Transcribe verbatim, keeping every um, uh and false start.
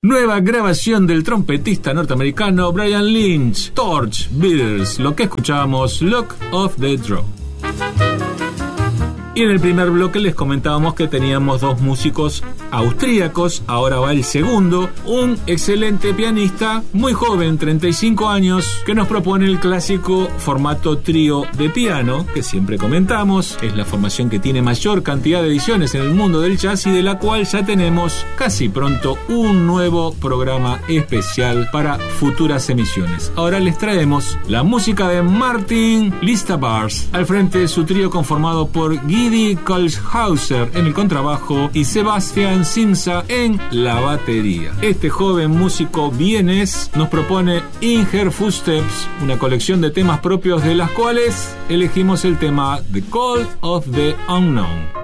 Nueva grabación del trompetista norteamericano Brian Lynch, Torch Beaters, lo que escuchábamos, Luck of the Draw. Y en el primer bloque les comentábamos que teníamos dos músicos austríacos, ahora va el segundo, un excelente pianista, muy joven, treinta y cinco años, que nos propone el clásico formato trío de piano, que siempre comentamos, es la formación que tiene mayor cantidad de ediciones en el mundo del jazz y de la cual ya tenemos casi pronto un nuevo programa especial para futuras emisiones. Ahora les traemos la música de Martin Listabars, al frente de su trío conformado por Gidi Kolshauser en el contrabajo y Sebastian Simsa en la batería. Este joven músico vienés nos propone In Her Footsteps, una colección de temas propios de las cuales elegimos el tema The Call of the Unknown.